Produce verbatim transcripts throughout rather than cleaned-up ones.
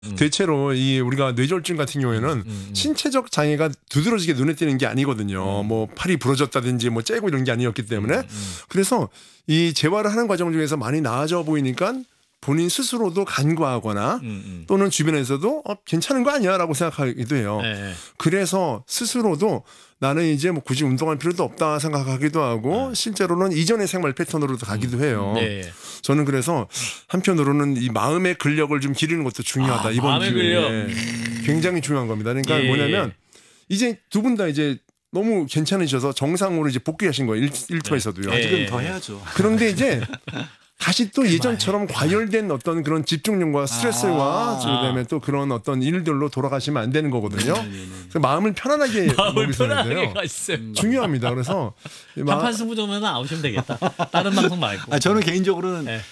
음. 대체로 이 우리가 뇌졸중 같은 경우에는 음, 음. 신체적 장애가 두드러지게 눈에 띄는 게 아니거든요. 음. 뭐 팔이 부러졌다든지 뭐 째고 이런 게 아니었기 때문에 음, 음. 그래서 이 재활을 하는 과정 중에서 많이 나아져 보이니까 본인 스스로도 간과하거나 음, 음. 또는 주변에서도 어, 괜찮은 거 아니야라고 생각하기도 해요. 네, 네. 그래서 스스로도 나는 이제 뭐 굳이 운동할 필요도 없다 생각하기도 하고 네. 실제로는 이전의 생활 패턴으로도 가기도 해요. 네. 저는 그래서 한편으로는 이 마음의 근력을 좀 기르는 것도 중요하다. 아, 이번 마음의 기회에 굉장히 중요한 겁니다. 그러니까 예. 뭐냐면 이제 두 분 다 이제 너무 괜찮으셔서 정상으로 이제 복귀하신 거예요. 일, 일터에서도요. 예. 아직은 더 해야죠. 그런데 이제 다시 또 예전처럼 과열된 어떤 그런 집중력과 스트레스와 아. 그다음에 또 그런 어떤 일들로 돌아가시면 안 되는 거거든요. 네, 네, 네. 그래서 마음을 편안하게 마음을 먹이셔야 편하게 돼요. 가있어요. 중요합니다. 그래서 이 마- 한판 승부 정도는 아우시면 되겠다. 다른 방송 말고. 아, 저는 개인적으로는 네.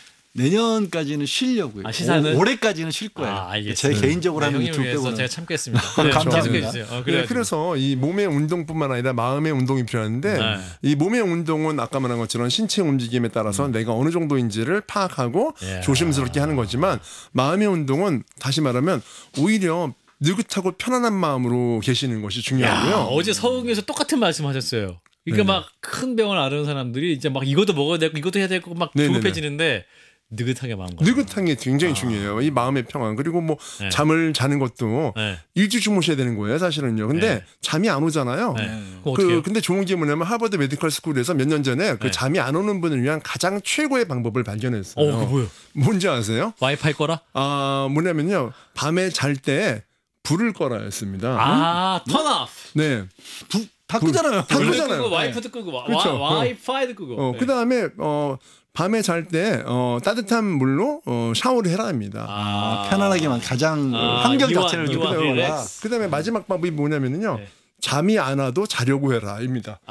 내년까지는 쉬려고요. 아, 시사는? 오, 올해까지는 쉴 거예요. 아, 제 알겠습니다. 개인적으로 하는 형님 유튜브 위해서 빼고는. 제가 참겠습니다. 감사합니다. 계속해 주세요. 어, 네, 그래가지고. 그래서 이 몸의 운동뿐만 아니라 마음의 운동이 필요한데 네. 이 몸의 운동은 아까 말한 것처럼 신체 움직임에 따라서 음. 내가 어느 정도인지를 파악하고 예. 조심스럽게 하는 거지만 마음의 운동은 다시 말하면 오히려 느긋하고 편안한 마음으로 계시는 것이 야, 중요하고요. 어제 서울에서 똑같은 말씀하셨어요. 그러니까 네네. 막 큰 병을 앓은 사람들이 이제 막 이것도 먹어야 되고 이것도 해야 되고 막 네네네. 조급해지는데 느긋하게 마음 가. 느긋한 게 굉장히 아. 중요해요. 이 마음의 평안. 그리고 뭐 네. 잠을 자는 것도 네. 일찍 주무셔야 되는 거예요, 사실은요. 근데 네. 잠이 안 오잖아요. 네. 네. 그럼 어떻게 그 해요? 근데 좋은 게 뭐냐면 하버드 메디컬 스쿨에서 몇 년 전에 그 네. 잠이 안 오는 분을 위한 가장 최고의 방법을 발견했어요. 어, 그 뭐요? 뭔지 아세요? 와이파이 거라? 아, 뭐냐면요. 밤에 잘 때 불을 꺼라였습니다. 아, 턴 오프. 네. 부- 다 끄잖아요. 다 불도 끄잖아요. 끄고 와이프도 끄고 와, 그렇죠. 와, 와이파이도 끄고. 어, 네. 그다음에 어 밤에 잘 때 어, 따뜻한 물로 어, 샤워를 해라 합니다. 아, 편안하게만 가장 아, 환경 이완, 자체를 이완, 누구나 릴렉스. 그다음에 마지막 방법이 뭐냐면요. 네. 잠이 안 와도 자려고 해라입니다.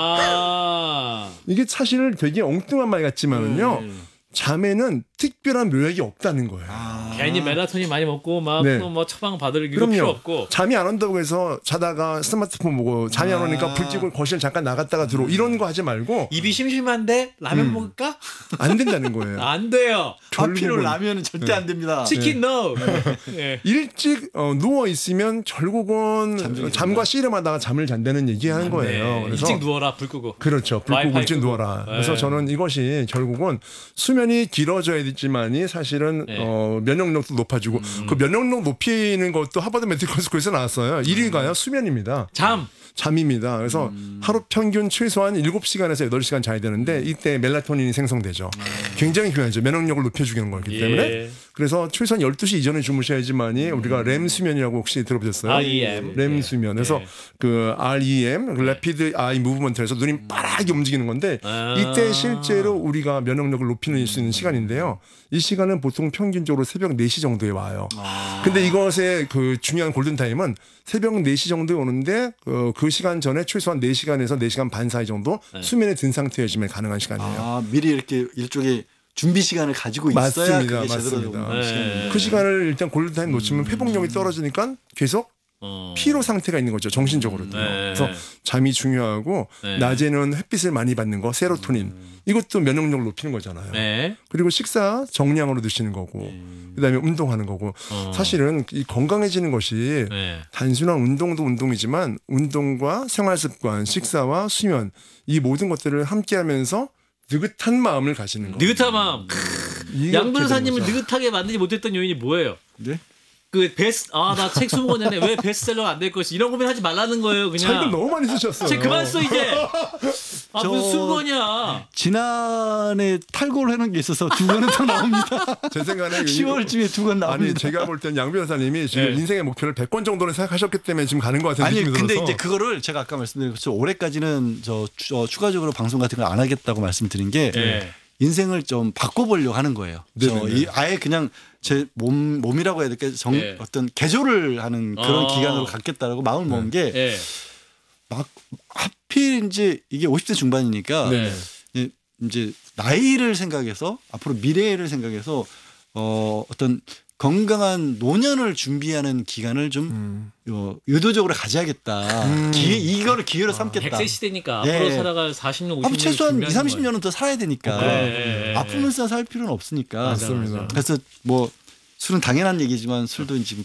아. 이게 사실 되게 엉뚱한 말 같지만은요. 음. 잠에는 특별한 묘약이 없다는 거예요. 아. 괜히 멜라토닌 많이 먹고 막 네. 또 뭐 처방 받을 이유 그럼요. 필요 없고. 잠이 안 온다고 해서 자다가 스마트폰 보고 잠이 안 오니까 아. 불 찌고 거실 잠깐 나갔다가 들어 이런 거 하지 말고 입이 심심한데 라면 음. 먹을까? 안 된다는 거예요. 안 돼요. 하필은 결국은- 라면은 절대 네. 안 됩니다. 치킨 no. 네. 일찍 어, 누워 있으면 결국은 잠들게 잠과 씨름하다가 잠을 잔다는 얘기하는 거예요. 네. 그래서 일찍 누워라 불 끄고. 그렇죠. 불 끄고 와이파이 일찍 끄고. 누워라. 네. 그래서 저는 이것이 결국은 수면이 길어져야 되지만이 사실은 네. 어, 면역력도 높아지고 그 면역력 높이는 것도 하버드 메디컬 스쿨에서 나왔어요. 일 위가요 수면입니다. 잠. 잠입니다. 그래서 하루 평균 최소한 일곱 시간에서 여덟 시간 자야 되는데 이때 멜라토닌이 생성되죠. 굉장히 중요하죠. 면역력을 높여주는 거기 때문에. 예. 그래서 최소한 열두 시 이전에 주무셔야지만이 우리가 렘 수면이라고 혹시 들어보셨어요? 알엠. 렘 예. 수면. 그래서 예. 그 알이엠, 래피드 아이 무브먼트에서 눈이 빠르게 움직이는 건데 아. 이때 실제로 우리가 면역력을 높이는 수 있는 시간인데요. 이 시간은 보통 평균적으로 새벽 네 시 정도에 와요. 아. 근데 이것의 그 중요한 골든타임은 새벽 네 시 정도에 오는데 어, 그 시간 전에 최소한 네 시간에서 네 시간 반 사이 정도 네. 수면에 든 상태여지면 가능한 시간이에요. 아, 미리 이렇게 일종의 준비 시간을 가지고 있어야 맞습니다. 그게 제대로 맞습니다. 되는 네. 시간입니다. 그 시간을 일단 골든타임 놓치면 회복력이 떨어지니까 계속 어. 피로 상태가 있는 거죠. 정신적으로도. 네. 그래서 잠이 중요하고 네. 낮에는 햇빛을 많이 받는 거 세로토닌 이것도 면역력을 높이는 거잖아요. 네. 그리고 식사 정량으로 드시는 거고 그다음에 운동하는 거고 어. 사실은 이 건강해지는 것이 네. 단순한 운동도 운동이지만 운동과 생활습관, 식사와 수면 이 모든 것들을 함께하면서 느긋한 마음을 가지는 거. 느긋한 마음. 양 변호사님을 느긋 느긋하게 만들지 못했던 요인이 뭐예요? 네? 그 베스트 아나 책 스무 권 냈네 왜 베스트셀러가 안 될 것이 이런 고민 하지 말라는 거예요 그냥. 책을 너무 많이 쓰셨어요. 책 그만 써 이제. 아 저- 무슨 스무 권이야. 지난해 탈고를 해놓은 게 있어서 두 권은 더 나옵니다. 제 생각에 시월쯤에 두 권 나옵니다. 아니 제가 볼 땐 양 변호사님이 지금 네. 인생의 목표를 백 권 정도는 생각하셨기 때문에 지금 가는 것 같은 아니 느낌이 근데 들어서. 이제 그거를 제가 아까 말씀드린 것처럼 올해까지는 저, 추- 어, 추가적으로 방송 같은 걸 안 하겠다고 말씀드린 게 네. 인생을 좀 바꿔보려고 하는 거예요. 저 네네네. 이 아예 그냥 제 몸 몸이라고 해야 될까 정 네. 어떤 개조를 하는 그런 어. 기간으로 갖겠다라고 마음을 먹은 게 네. 막 하필 이제 이게 오십 대 중반이니까 네. 이- 이제 나이를 생각해서 앞으로 미래를 생각해서 어 어떤 건강한 노년을 준비하는 기간을 좀 음. 어, 의도적으로 가져야겠다. 음. 기회 이거를 기회로 삼겠다. 백 세 시대니까 네. 앞으로 살아갈 사십 년, 오십 아, 년 최소한 이, 삼십 년은 더 살아야 되니까. 네. 아프면서 살 필요는 없으니까. 맞습니다. 그래서 뭐 술은 당연한 얘기지만 술도 지금